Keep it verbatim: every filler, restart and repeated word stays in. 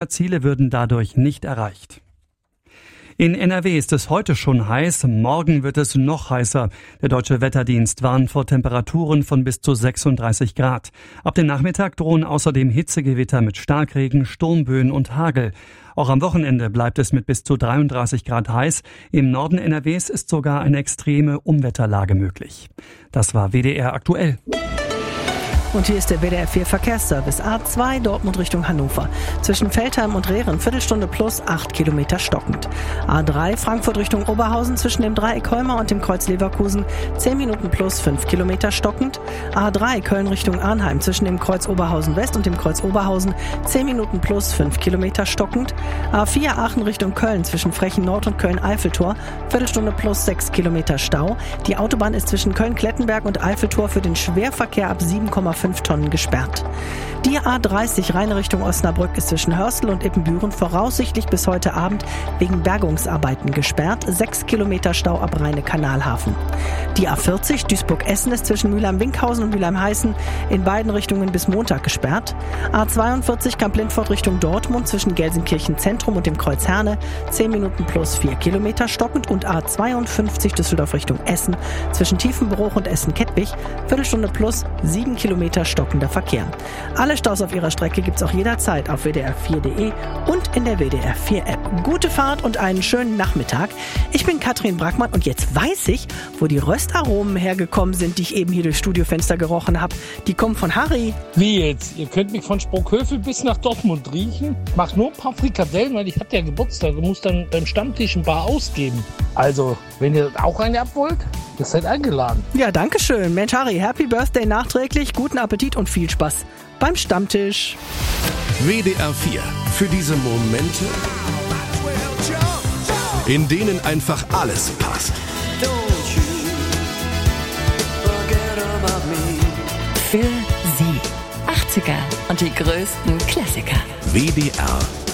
Klimaziele würden dadurch nicht erreicht. In N R W ist es heute schon heiß, morgen wird es noch heißer. Der Deutsche Wetterdienst warnt vor Temperaturen von bis zu sechsunddreißig Grad. Ab dem Nachmittag drohen außerdem Hitzegewitter mit Starkregen, Sturmböen und Hagel. Auch am Wochenende bleibt es mit bis zu dreiunddreißig Grad heiß. Im Norden N R Ws ist sogar eine extreme Unwetterlage möglich. Das war W D R aktuell. Und hier ist der W D R vier Verkehrsservice. A zwei Dortmund Richtung Hannover. Zwischen Veltheim und Rehren Viertelstunde plus acht Kilometer stockend. A drei Frankfurt Richtung Oberhausen zwischen dem Dreieck Holmer und dem Kreuz Leverkusen zehn Minuten plus fünf Kilometer stockend. A drei Köln Richtung Arnheim zwischen dem Kreuz Oberhausen West und dem Kreuz Oberhausen zehn Minuten plus fünf Kilometer stockend. A vier Aachen Richtung Köln zwischen Frechen Nord und Köln Eiffeltor Viertelstunde plus sechs Kilometer Stau. Die Autobahn ist zwischen Köln-Klettenberg und Eiffeltor für den Schwerverkehr ab sieben Komma fünf Tonnen gesperrt. Die A dreißig Rhein Richtung Osnabrück ist zwischen Hörstel und Ippenbüren voraussichtlich bis heute Abend wegen Bergungsarbeiten gesperrt. Sechs Kilometer Stau ab Rheine-Kanalhafen. Die A vierzig Duisburg-Essen ist zwischen Mülheim-Winkhausen und Mülheim-Heißen in beiden Richtungen bis Montag gesperrt. A zweiundvierzig Kamp-Lindfort Richtung Dortmund zwischen Gelsenkirchen Zentrum und dem Kreuz Herne zehn Minuten plus vier Kilometer stockend und A zweiundfünfzig Düsseldorf Richtung Essen zwischen Tiefenbruch und Essen-Kettwig Viertelstunde plus sieben Kilometer stockender Verkehr. Alle Staus auf ihrer Strecke gibt's auch jederzeit auf w d r vier punkt d e und in der W D R vier App. Gute Fahrt und einen schönen Nachmittag. Ich bin Katrin Brackmann und jetzt weiß ich, wo die Röstaromen hergekommen sind, die ich eben hier durchs Studiofenster gerochen habe. Die kommen von Harry. Wie jetzt? Ihr könnt mich von Sprockhövel bis nach Dortmund riechen. Mach nur ein paar Frikadellen, weil ich hatte ja Geburtstag und muss dann beim Stammtisch ein paar ausgeben. Also, wenn ihr auch eine ab wollt, ihr seid eingeladen. Ja, danke schön. Mensch, Harry, Happy Birthday nachträglich, guten Appetit und viel Spaß beim Stammtisch. W D R vier. Für diese Momente, in denen einfach alles passt. Für Sie. achtziger und die größten Klassiker. W D R